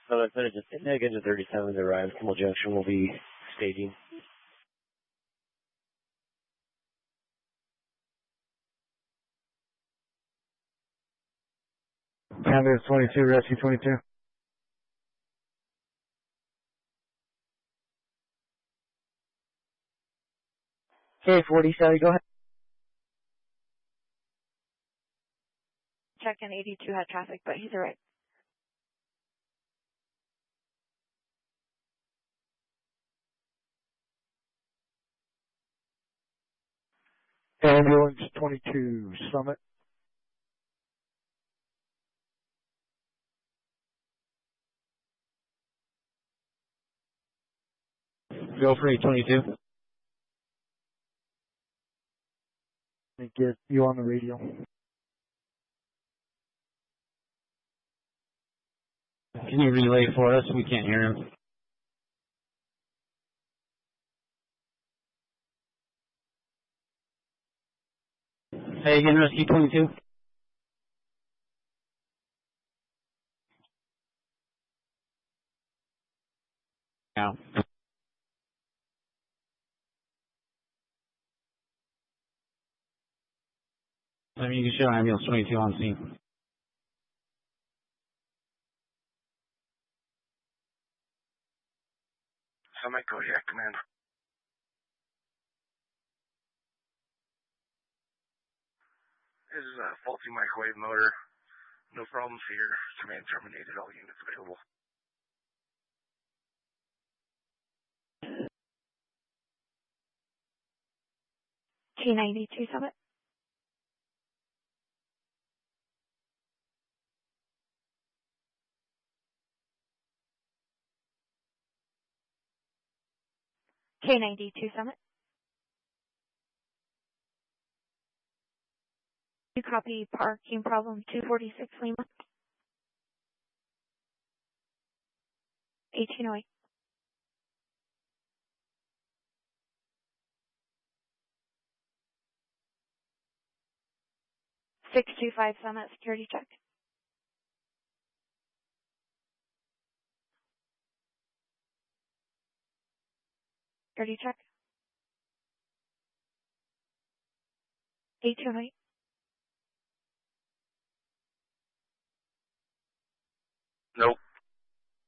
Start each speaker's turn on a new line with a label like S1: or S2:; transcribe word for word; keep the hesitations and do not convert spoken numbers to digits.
S1: So I said just negative thirty-seven to arrive. Kimmel Junction will be staging.
S2: Canvas twenty-two, rescue twenty-two.
S3: K forty, Sally, go ahead.
S4: Check in eighty-two had traffic, but he's alright.
S2: Ambulance twenty-two, Summit.
S5: Go for eight twenty-two.
S2: Let me get you on the radio.
S5: Can you relay for us? We can't hear him. Hey, again, rescue twenty-two. Now. I mean, you can show ambulance twenty-two on scene.
S6: Summit, Kodiak Command. This is a faulty microwave motor. No problems here. Command terminated. All units available.
S4: K ninety-two, Summit. K ninety-two, Summit. You copy parking problem two forty-six Lima. eighteen oh eight. six two five Summit, security check. Security check. eighteen oh eight.
S6: Nope.